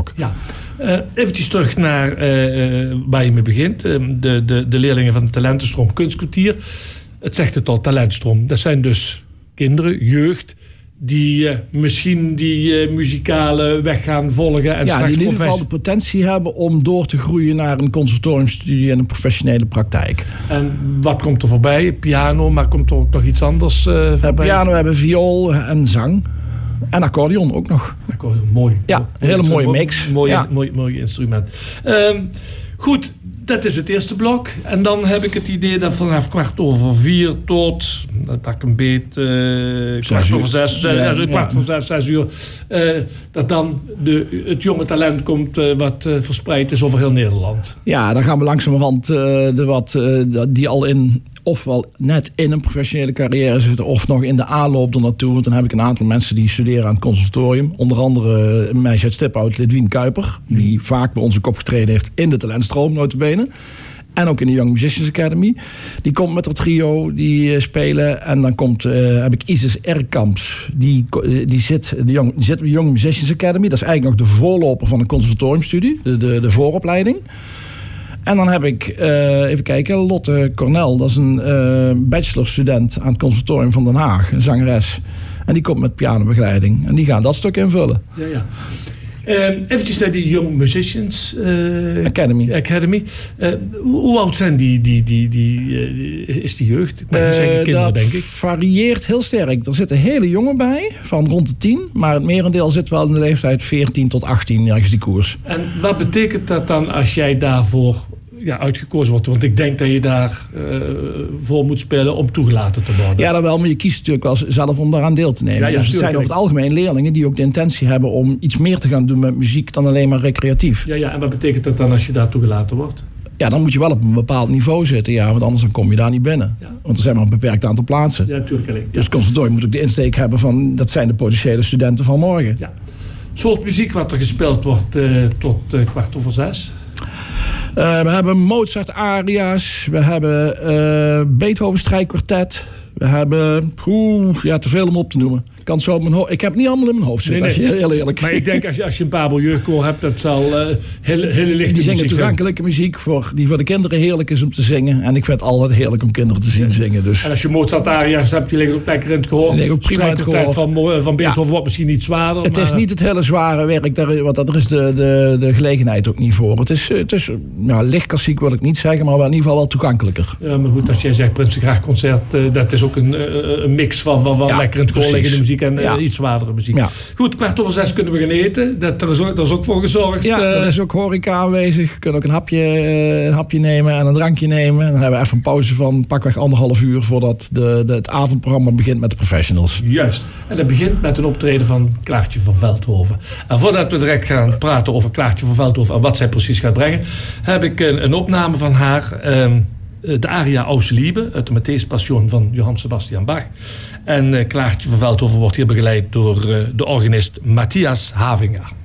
blok. Ja. Eventjes terug naar waar je mee begint. De leerlingen van de Talentenstroom Kunstkwartier. Het zegt het al, Talentstroom. Dat zijn dus kinderen, jeugd, die misschien die muzikale weg gaan volgen. En ja, die in ieder geval de potentie hebben om door te groeien naar een conservatoriumstudie en een professionele praktijk. En wat komt er voorbij? Piano, maar komt er ook nog iets anders voorbij? Piano, we hebben viool en zang. En accordeon ook nog. Accordeon, mooi. Ja, een hele mooie mix. Mooi instrument. Goed, dat is het eerste blok. En dan heb ik het idee dat vanaf 4:15 tot, dat pak een beet, 6 uur, dat dan het jonge talent komt wat verspreid is over heel Nederland. Ja, dan gaan we langzamerhand die al ofwel net in een professionele carrière zitten of nog in de aanloop ernaartoe. Want dan heb ik een aantal mensen die studeren aan het conservatorium. Onder andere een meisje uit Stiphout, Lidwien Kuiper. Die vaak bij onze kop getreden heeft in de Talentstroom, nota bene. En ook in de Young Musicians Academy. Die komt met haar trio, die spelen. En dan heb ik Isis Erkamps. Die zit bij de Young Musicians Academy. Dat is eigenlijk nog de voorloper van een conservatoriumstudie. De vooropleiding. En dan heb ik, even kijken, Lotte Cornel. Dat is een bachelorstudent aan het conservatorium van Den Haag. Een zangeres. En die komt met pianobegeleiding. En die gaan dat stuk invullen. Ja. Eventjes naar die Young Musicians Academy. Hoe oud zijn is die jeugd? Ik mag niet zeggen kinderen, denk ik. Dat varieert heel sterk. Er zitten hele jongen bij, van rond de 10. Maar het merendeel zit wel in de leeftijd 14 tot 18, ergens die koers. En wat betekent dat dan als jij daarvoor uitgekozen wordt? Want ik denk dat je daar voor moet spelen om toegelaten te worden. Ja, dat wel, maar je kiest natuurlijk wel zelf om daaraan deel te nemen. Dus het zijn over het algemeen leerlingen die ook de intentie hebben om iets meer te gaan doen met muziek dan alleen maar recreatief. Ja, en wat betekent dat dan als je daar toegelaten wordt? Ja, dan moet je wel op een bepaald niveau zitten, want anders dan kom je daar niet binnen. Ja. Want er zijn maar een beperkt aantal plaatsen. Ja, natuurlijk. Ja. Dus het conservatorium moet ook de insteek hebben van, dat zijn de potentiële studenten van morgen. Ja. Soort muziek wat er gespeeld wordt tot 5:15. We hebben Mozart aria's, we hebben Beethoven strijkkwartet, we hebben te veel om op te noemen. Ik heb het niet allemaal in mijn hoofd zitten, als je heel eerlijk. Maar ik denk als je een Pabel jeugdkoor hebt, dat zal hele lichte muziek. Die zingen toegankelijke muziek die voor de kinderen heerlijk is om te zingen. En ik vind het altijd heerlijk om kinderen te zien zingen. Dus. En als je Mozart aria's hebt, die liggen ook lekker in het gehoor. Die liggen ook prima in het gehoor. Van Beethoven wordt misschien niet zwaarder. Het is niet het hele zware werk, want daar is de gelegenheid ook niet voor. Het is licht klassiek wil ik niet zeggen, maar in ieder geval wel toegankelijker. Ja, maar goed, als jij zegt Prinsengrachtconcert, dat is ook een mix van lekker in het gehoor liggende muziek en iets zwaardere muziek. Ja. Goed, 5:15 kunnen we gaan eten. Daar is ook voor gezorgd. Ja, er is ook horeca aanwezig. We kunnen ook een hapje nemen en een drankje nemen. En dan hebben we even een pauze van pakweg 1,5 uur voordat het avondprogramma begint met de professionals. Juist. En dat begint met een optreden van Klaartje van Veldhoven. En voordat we direct gaan praten over Klaartje van Veldhoven en wat zij precies gaat brengen, heb ik een opname van haar. De aria Aus Liebe uit de Matthäus Passion van Johann Sebastian Bach. En Klaartje van Veldhoven wordt hier begeleid door de organist Matthias Havinger.